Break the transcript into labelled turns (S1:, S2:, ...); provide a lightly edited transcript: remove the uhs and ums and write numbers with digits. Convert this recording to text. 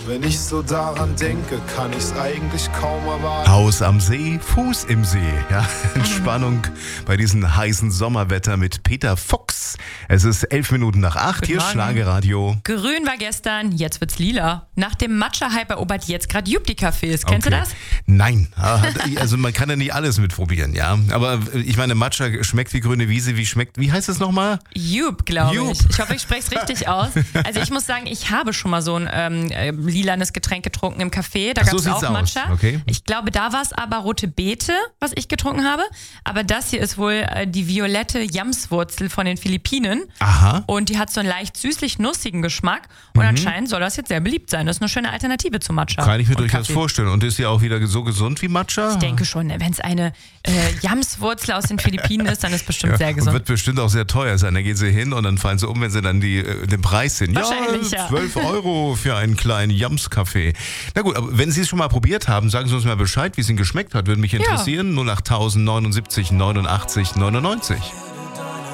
S1: Wenn ich so daran denke, kann ich's eigentlich kaum erwarten.
S2: Haus am See, Fuß im See. Ja, Entspannung bei diesem heißen Sommerwetter mit Peter Fuchs. Es ist 8:11. Hier
S3: Morgen.
S2: Schlagerradio.
S3: Grün war gestern, jetzt wird's lila. Nach dem Matcha-Hype erobert jetzt gerade Jupti-Cafés. Kennst du das?
S2: Nein, also man kann ja nicht alles mitprobieren, ja. Aber ich meine, Matcha schmeckt wie grüne Wiese, wie heißt es nochmal?
S3: Jup, glaube
S2: Jup.
S3: ich. Ich hoffe, ich spreche es richtig aus. Also ich muss sagen, ich habe schon mal so ein lilanes Getränk getrunken im Café. Da
S2: Ach,
S3: gab
S2: so
S3: es
S2: sieht's
S3: auch
S2: aus.
S3: Matcha.
S2: Okay.
S3: Ich glaube, da war es aber rote Beete, was ich getrunken habe. Aber das hier ist wohl die violette Jamswurzel von den Philippinen.
S2: Aha.
S3: Und die hat so einen leicht süßlich-nussigen Geschmack. Und anscheinend soll das jetzt sehr beliebt sein. Das ist eine schöne Alternative zu Matcha.
S2: Kann ich mir
S3: und
S2: durchaus
S3: Kaffee.
S2: vorstellen. Und ist ja auch wieder so gesund wie Matcha?
S3: Ich denke schon, wenn es eine Jamswurzel aus den Philippinen ist, dann ist es bestimmt sehr
S2: Und
S3: gesund.
S2: wird bestimmt auch sehr teuer sein. Da gehen sie hin und dann fallen sie um, wenn sie dann den Preis sehen.
S3: Wahrscheinlich, ja.
S2: 12 € für einen kleinen Jams-Kaffee. Na gut, aber wenn Sie es schon mal probiert haben, sagen Sie uns mal Bescheid, wie es Ihnen geschmeckt hat. Würde mich interessieren. 08000 79 89 99.